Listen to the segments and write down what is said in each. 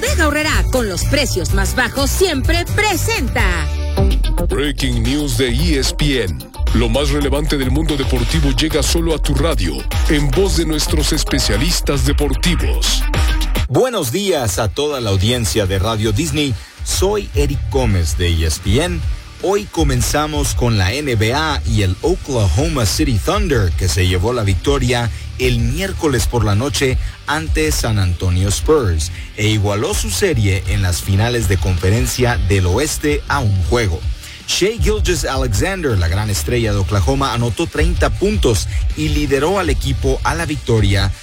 Bodega Aurrerá, con los precios más bajos siempre, presenta Breaking News de ESPN. Lo más relevante del mundo deportivo llega solo a tu radio, en voz de nuestros especialistas deportivos. Buenos días a toda la audiencia de Radio Disney. Soy Eric Gómez de ESPN. Hoy comenzamos con la NBA y el Oklahoma City Thunder, que se llevó la victoria el miércoles por la noche ante San Antonio Spurs e igualó su serie en las finales de conferencia del oeste a un juego. Shai Gilgeous-Alexander, la gran estrella de Oklahoma, anotó 30 puntos y lideró al equipo a la victoria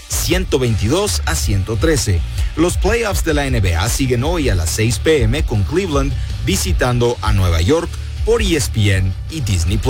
122-113. Los playoffs de la NBA siguen hoy a las 6 p.m. con Cleveland visitando a Nueva York por ESPN y Disney+.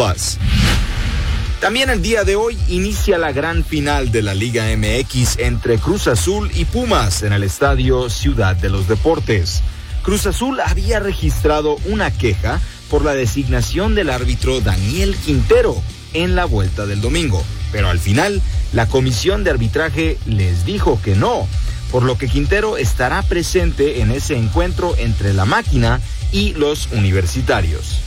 También el día de hoy inicia la gran final de la Liga MX entre Cruz Azul y Pumas en el estadio Ciudad de los Deportes. Cruz Azul había registrado una queja por la designación del árbitro Daniel Quintero en la vuelta del domingo, pero al final la comisión de arbitraje les dijo que no, por lo que Quintero estará presente en ese encuentro entre la máquina y los universitarios.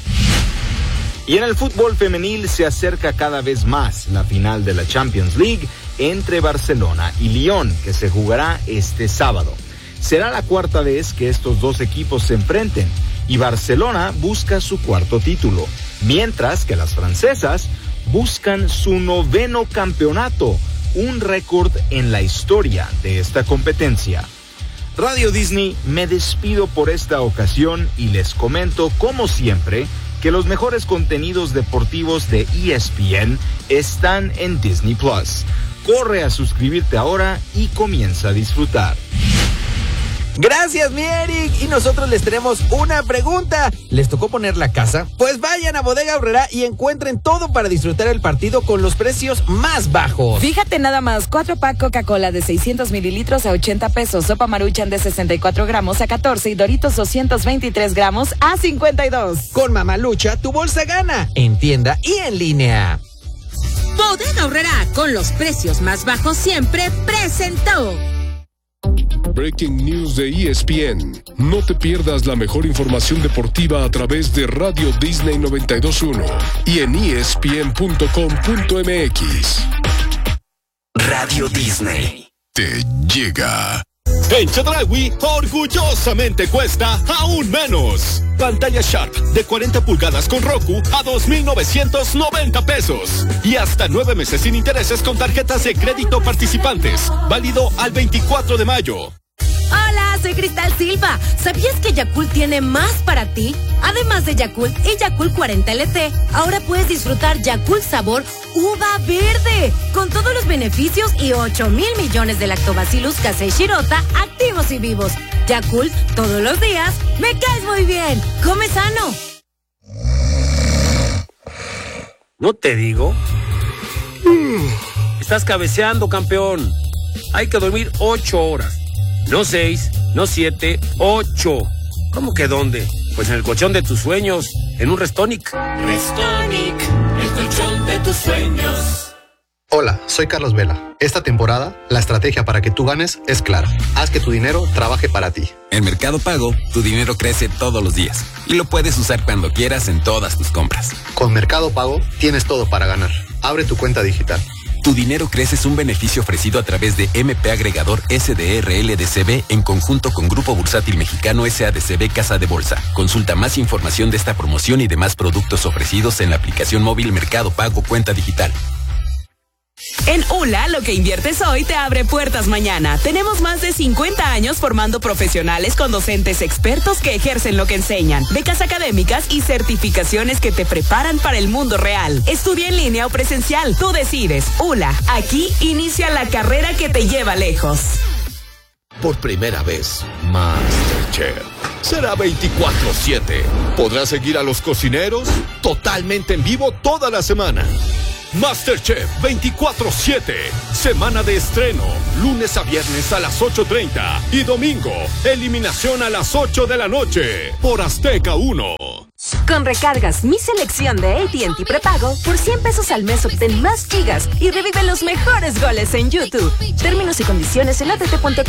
Y en el fútbol femenil se acerca cada vez más la final de la Champions League entre Barcelona y Lyon, que se jugará este sábado. Será la cuarta vez que estos dos equipos se enfrenten y Barcelona busca su cuarto título, mientras que las francesas buscan su 9º campeonato, un récord en la historia de esta competencia. Radio Disney, me despido por esta ocasión y les comento, como siempre, que los mejores contenidos deportivos de ESPN están en Disney+. Corre a suscribirte ahora y comienza a disfrutar. Gracias, mi Eric. Y nosotros les tenemos una pregunta. ¿Les tocó poner la casa? Pues vayan a Bodega Aurrerá y encuentren todo para disfrutar el partido con los precios más bajos. Fíjate nada más, 4-pack Coca-Cola de 600 mililitros a 80 pesos, sopa Maruchan de 64 gramos a 14 y Doritos 223 gramos a 52. Con Mamalucha, tu bolsa gana, en tienda y en línea. Bodega Aurrerá, con los precios más bajos siempre, presentó Breaking News de ESPN. No te pierdas la mejor información deportiva a través de Radio Disney 92.1 y en ESPN.com.mx. Radio Disney Te llega. En Chedraui, orgullosamente cuesta aún menos. Pantalla Sharp de 40 pulgadas con Roku a 2,990 pesos. Y hasta 9 meses sin intereses con tarjetas de crédito participantes. Válido al 24 de mayo. Hola, soy Cristal Silva. ¿Sabías que Yakult tiene más para ti? Además de Yakult y Yakult 40 LT, ahora puedes disfrutar Yakult sabor uva verde, con todos los beneficios y 8,000 millones de lactobacillus casei shirota activos y vivos. Yakult, todos los días, me caes muy bien. Come sano. ¿No te digo? Estás cabeceando, campeón. Hay que dormir 8 horas. No 6, no 7, 8. ¿Cómo que dónde? Pues en el colchón de tus sueños, en un Restonic. Restonic, el colchón de tus sueños. Hola, soy Carlos Vela. Esta temporada, la estrategia para que tú ganes es clara. Haz que tu dinero trabaje para ti. En Mercado Pago, tu dinero crece todos los días y lo puedes usar cuando quieras en todas tus compras. Con Mercado Pago, tienes todo para ganar. Abre tu cuenta digital. Tu dinero crece es un beneficio ofrecido a través de MP Agregador SDRLDCB en conjunto con Grupo Bursátil Mexicano SADCB Casa de Bolsa. Consulta más información de esta promoción y demás productos ofrecidos en la aplicación móvil Mercado Pago Cuenta Digital. En ULA, lo que inviertes hoy te abre puertas mañana. Tenemos más de 50 años formando profesionales con docentes expertos que ejercen lo que enseñan, becas académicas y certificaciones que te preparan para el mundo real. Estudia en línea o presencial, tú decides. ULA, aquí inicia la carrera que te lleva lejos. Por primera vez, MasterChef será 24/7. Podrás seguir a los cocineros totalmente en vivo toda la semana. MasterChef 24/7, semana de estreno, lunes a viernes a las 8:30 y domingo, eliminación a las 8 de la noche, por Azteca 1. Con recargas Mi Selección de AT&T Prepago, por 100 pesos al mes obtén más gigas y revive los mejores goles en YouTube. Términos y condiciones en att.com.